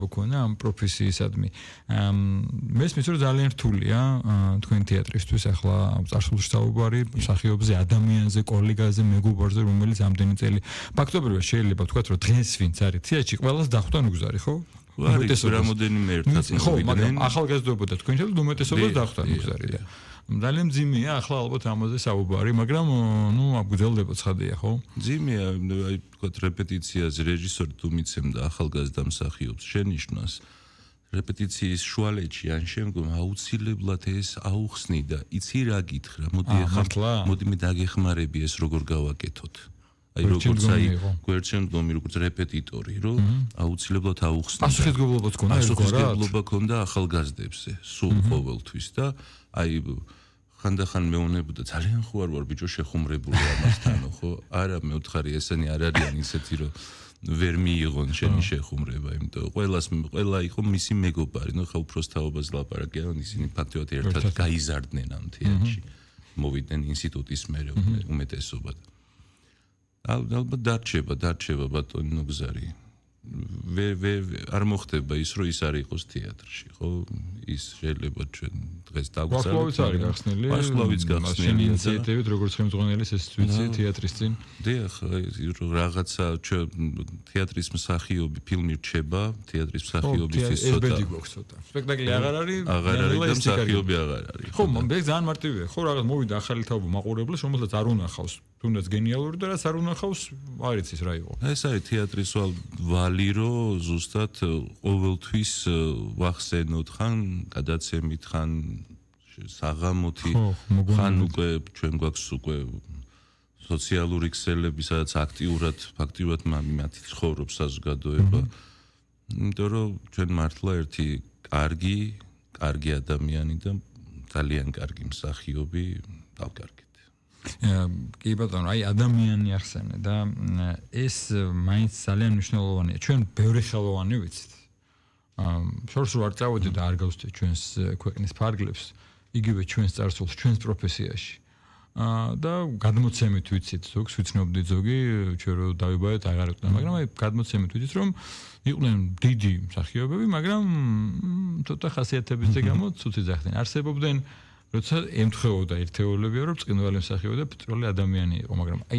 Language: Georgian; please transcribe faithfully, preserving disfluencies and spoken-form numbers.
გქონდა ამ პროფესიისადმი. მესმის რომ ძალიან რთულია თქვენ თეატრისთვის ახლა წარსულში საუბარი მსახიობზე, ადამიანზე, კოლეგაზე, მეგობარზე, რომელიც ამდენი წელი ფაქტობრივად შეიძლება ვთქვათ, რომ დღეს ვინც არის თეატრში, ყველას დახვდა ნუგზარი, ხო? არის რამოდენიმე ერთად ხო, მაგრამ ახალგაზრდობა და თქვენ შეიძლება უმეტესობას დახვდა ნუგზარი და ძალიან ძიმეა ახლა ალბათ ამაზე საუბარი, მაგრამ ნუ აბგძელდება ცხადია, ხო? ძიმეა, აი ვთქვათ რეპეტიციაზე რეჟისორი თუ მიცემდა ახალგაზრდა მსახიობს შენიშვნას რეპეტიციის შუალედში ან შემდგომ აუცილებლად ეს აუხსნი და იცი რა გითხრა, მოდი ახლა მოდი მე დაგეხმარები ეს როგორ გავაკეთოთ. აი როგორც აი გვერდჩემდგომი როგორც რეპეტიტორი, რომ აუცილებლად აუხსნი. ასოხეთგებლობაც ქონდა ერთგვარად. ასოხეთგებლობა ქონდა ახალგაზრდებზე, სულ ყოველთვის და აი ხანდახან მეუბნებოდა ძალიან ხო არ ვარ ბიჭო შეხუმრებული ამასთანო, ხო? არა მე ვთხარი ესენი არ არიან ისეთი რომ ვერ მიიღონ შენი შეხუმრება, იმიტომ ყველას ყველა იყო მისი მეგობარი, ნუ ხა უფროსთაობას ლაპარაკია, ისინი ფაქტობრივად ერთად გაიზარდნენ ამ თეატრში. მოვიდნენ ინსტიტუტის მერე უმეტესობა. ალბათ დარჩება, დარჩება ბატონი ნუგზარი. ვე ვე არ მოხდება ის რომ ის არ იყოს თეატრში, ხო? ის შეიძლება ჩვენ დღეს დაგვწევთ. ვარსკვლავიც არის გახსნილი. ვარსკვლავიც გახსნილი. ინიციატივით როგორც ხელმძღვანელის ეს ვიცი თეატრის წინ. დიახ, რაღაცა ჩვენ თეატრის მსახიობი ფილმი რჩება, თეატრის მსახიობისთვის ცოტა. ეს ბედი გვაქვს ცოტა. სპექტაკლი აღარ არის, აღარ არის და მსახიობი აღარ არის. ხო, მე ძალიან მარტივია. ხო, რაღაც მოვიდა ახალი თაობა მაყურებელს, რომელსაც არ უნახავს. თუნდაც გენიალური და რაც არ უნახავს, არ იცის რა იყო. ეს არის თეატრის ვალი, რომ ზუსტად ყოველთვის ვახსენოთ ხან გადაცემით, ხან საღამოთი, ხან უკვე ჩვენ გვაქვს უკვე სოციალური ქსელები, სადაც აქტიურად, ფაქტიურად მათი ცხოვრობს საზოგადოება. იმიტომ რომ ჩვენ მართლა ერთი კარგი, კარგი ადამიანი და ძალიან კარგი მსახიობი დავკარგეთ. კი ბატონო, აი ადამიანი ახსენე და ეს მაინც ძალიან მნიშვნელოვანია. ჩვენ ბევრი ხელოვანი ვიცით. შორს რო არ წავედი და არ გავსწრე ჩვენს ქვეყნის ფარგლებს, იგივე ჩვენს წარსულს, ჩვენს პროფესიაში. და გადმოცემით ვიცით, ზოგს ვიცნობდით ზოგი, ჩვენ რო დავიბადეთ აღარ იყო, მაგრამ აი გადმოცემით ვიცით, რომ იყვნენ დიდი მსახიობები, მაგრამ ცოტა ხასიათებისგან გამო ცუცი ძახდნენ. არსებობდნენ როცა ემთხვეოდა ერთეულებია, რომ წკინვალი მსახიობი და ბრწყინვალე ადამიანი იყო, მაგრამ აი